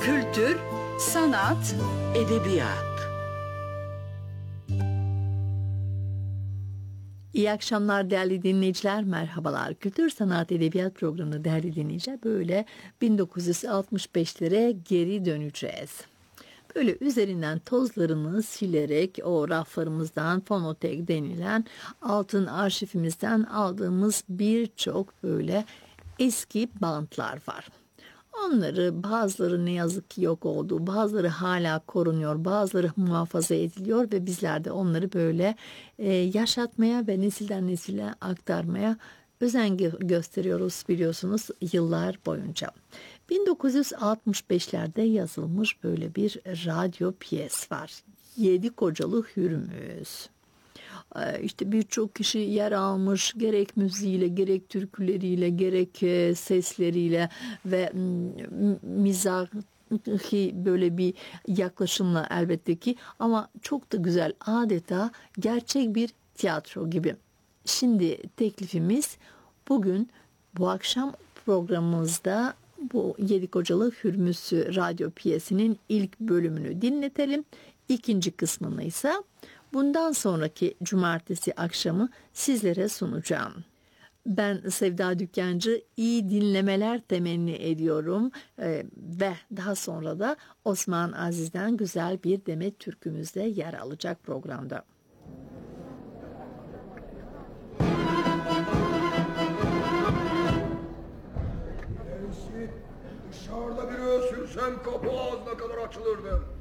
Kültür, sanat, edebiyat. İyi akşamlar değerli dinleyiciler, merhabalar. Kültür Sanat Edebiyat programı değerli dinleyiciler, böyle 1965'lere geri döneceğiz. Böyle üzerinden tozlarını silerek o raflarımızdan fonotek denilen altın arşivimizden aldığımız birçok böyle eski bantlar var. Onları bazıları ne yazık ki yok oldu, bazıları hala korunuyor, bazıları muhafaza ediliyor ve bizler de onları böyle yaşatmaya ve nesilden nesile aktarmaya özen gösteriyoruz biliyorsunuz yıllar boyunca. 1965'lerde yazılmış böyle bir radyo piyes var. Yedi Kocalı Hürmüz. İşte birçok kişi yer almış, gerek müziğiyle, gerek türküleriyle, gerek sesleriyle ve mizahi böyle bir yaklaşımla elbette ki, ama çok da güzel, adeta gerçek bir tiyatro gibi. Şimdi teklifimiz bugün bu akşam programımızda bu Yedi Kocalı Hürmüz radyo piyesinin ilk bölümünü dinletelim. İkinci kısmını ise bundan sonraki cumartesi akşamı sizlere sunacağım. Ben Sevda Dükkancı, iyi dinlemeler temenni ediyorum ve daha sonra da Osman Aziz'den güzel bir demet türkümüzde yer alacak programda. Dışarıda biri ösürsem kapı ağzına kadar açılırdı.